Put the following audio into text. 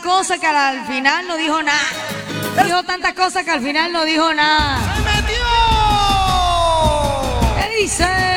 cosas que al final no dijo nada. Dijo tantas cosas que al final no dijo nada. ¡Se metió! ¿Qué dice?